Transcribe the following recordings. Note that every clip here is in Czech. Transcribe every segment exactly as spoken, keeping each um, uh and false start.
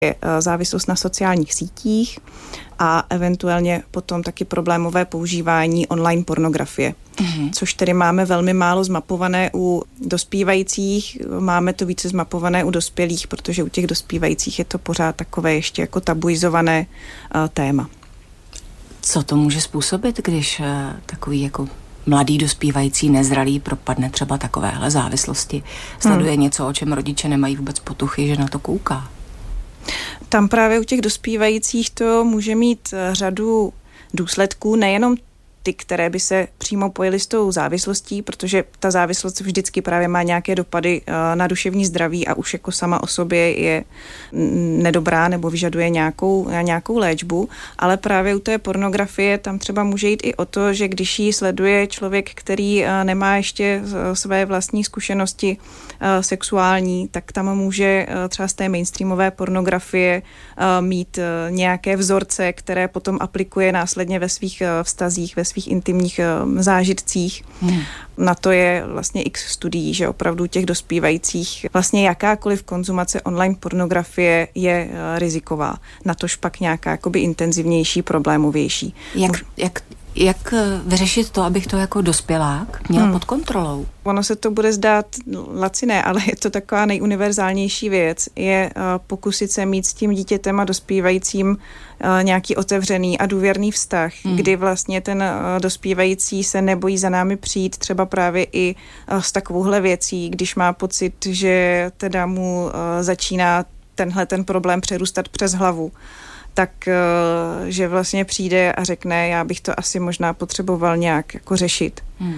je závislost na sociálních sítích a eventuálně potom taky problémové používání online pornografie, mm-hmm. což tedy máme velmi málo zmapované u dospívajících, máme to více zmapované u dospělých, protože u těch dospívajících je to pořád takové ještě jako tabuizované uh, téma. Co to může způsobit, když uh, takový jako mladý dospívající nezralý propadne třeba takovéhle závislosti, sleduje hmm. něco, o čem rodiče nemají vůbec potuchy, že na to kouká? Tam právě u těch dospívajících to může mít řadu důsledků, nejenom ty, které by se přímo pojily s tou závislostí, protože ta závislost vždycky právě má nějaké dopady na duševní zdraví a už jako sama o sobě je nedobrá nebo vyžaduje nějakou, nějakou léčbu, ale právě u té pornografie tam třeba může jít i o to, že když ji sleduje člověk, který nemá ještě své vlastní zkušenosti sexuální, tak tam může třeba z té mainstreamové pornografie mít nějaké vzorce, které potom aplikuje následně ve svých vztazích, ve svých intimních zážitcích. Hmm. Na to je vlastně x studií, že opravdu těch dospívajících vlastně jakákoliv konzumace online pornografie je riziková. Natož pak nějaká jakoby intenzivnější, problémovější. Jak, jak, jak vyřešit to, abych to jako dospělák měl hmm. pod kontrolou? Ono se to bude zdát laciné, ale je to taková nejuniverzálnější věc. Je uh, pokusit se mít s tím dítětem a dospívajícím uh, nějaký otevřený a důvěrný vztah, hmm. kdy vlastně ten uh, dospívající se nebojí za námi přijít třeba právě i uh, s takovouhle věcí, když má pocit, že teda mu uh, začíná tenhle ten problém přerůstat přes hlavu. Tak, že vlastně přijde a řekne, já bych to asi možná potřeboval nějak jako řešit. Hmm.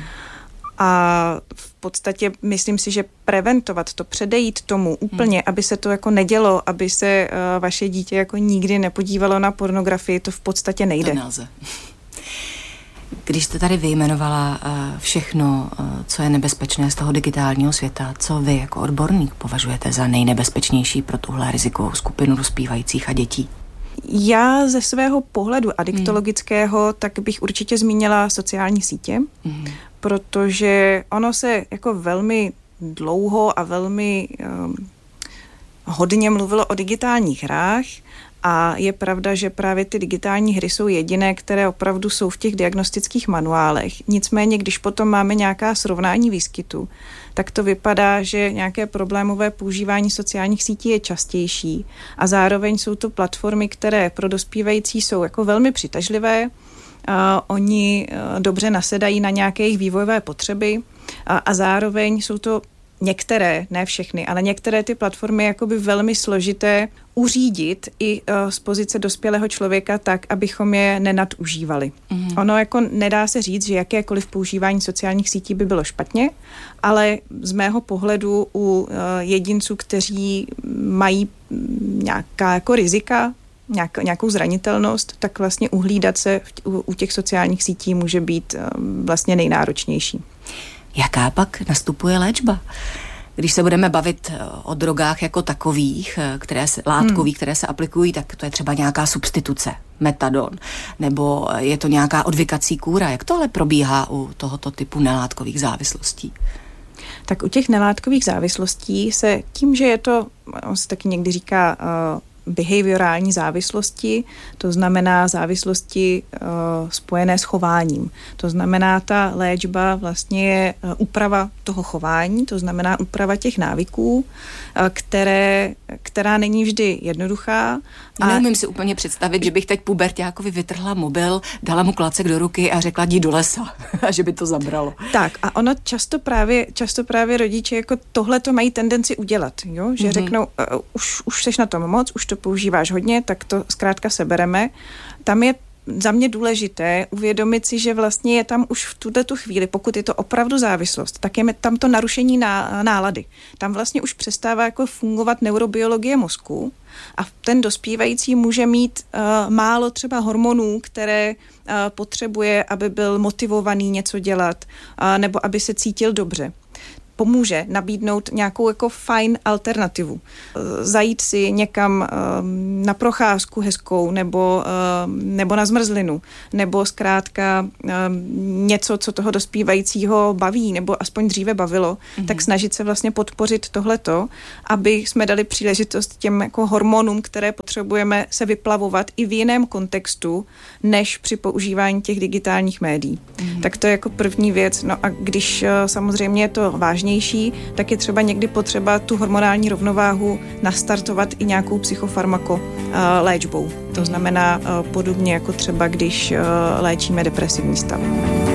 A v podstatě myslím si, že preventovat to, předejít tomu úplně, hmm. aby se to jako nedělo, aby se uh, vaše dítě jako nikdy nepodívalo na pornografii, to v podstatě nejde. To nelze. Když jste tady vyjmenovala uh, všechno, uh, co je nebezpečné z toho digitálního světa, co vy jako odborník považujete za nejnebezpečnější pro tuhle rizikovou skupinu dospívajících a dětí? Já ze svého pohledu adiktologického mm. tak bych určitě zmínila sociální sítě, mm. protože ono se jako velmi dlouho a velmi um, hodně mluvilo o digitálních hrách a je pravda, že právě ty digitální hry jsou jediné, které opravdu jsou v těch diagnostických manuálech. Nicméně, když potom máme nějaká srovnání výskytu, tak to vypadá, že nějaké problémové používání sociálních sítí je častější a zároveň jsou to platformy, které pro dospívající jsou jako velmi přitažlivé. A oni dobře nasedají na nějaké jejich vývojové potřeby a, a zároveň jsou to některé, ne všechny, ale některé ty platformy jakoby velmi složité uřídit i uh, z pozice dospělého člověka tak, abychom je nenadužívali. Mm. Ono jako nedá se říct, že jakékoliv používání sociálních sítí by bylo špatně, ale z mého pohledu u uh, jedinců, kteří mají nějaká jako rizika, nějak, nějakou zranitelnost, tak vlastně uhlídat se v, u, u těch sociálních sítí může být uh, vlastně nejnáročnější. Jaká pak nastupuje léčba? Když se budeme bavit o drogách jako takových, které se, látkových, hmm. které se aplikují, tak to je třeba nějaká substituce, metadon, nebo je to nějaká odvykací kůra. Jak to ale probíhá u tohoto typu nelátkových závislostí? Tak u těch nelátkových závislostí se tím, že je to, on se taky někdy říká uh, behaviorální závislosti, to znamená závislosti uh, spojené s chováním. To znamená, ta léčba vlastně je uh, úprava toho chování, to znamená úprava těch návyků, uh, které, která není vždy jednoduchá. A neumím si úplně představit, že bych teď puberťákovi vytrhla mobil, dala mu klacek do ruky a řekla, jdi do lesa a že by to zabralo. Tak a ono často právě, často právě rodiče jako tohle to mají tendenci udělat, jo? Že mm-hmm. řeknou, uh, už, už seš na tom moc, už to používáš hodně, tak to zkrátka sebereme. Tam je za mě důležité uvědomit si, že vlastně je tam už v tuto chvíli, pokud je to opravdu závislost, tak je tam to narušení ná, nálady. Tam vlastně už přestává jako fungovat neurobiologie mozku a ten dospívající může mít uh, málo třeba hormonů, které uh, potřebuje, aby byl motivovaný něco dělat uh, nebo aby se cítil dobře. pomůže nabídnout nějakou jako fajn alternativu. Zajít si někam na procházku hezkou nebo, nebo na zmrzlinu, nebo zkrátka něco, co toho dospívajícího baví, nebo aspoň dříve bavilo, mm-hmm. tak snažit se vlastně podpořit tohleto, aby jsme dali příležitost těm jako hormonům, které potřebujeme se vyplavovat i v jiném kontextu, než při používání těch digitálních médií. Mm-hmm. Tak to je jako první věc. No a když samozřejmě je to vážnější, tak je třeba někdy potřeba tu hormonální rovnováhu nastartovat i nějakou psychofarmako léčbou. To znamená podobně jako třeba, když léčíme depresivní stav.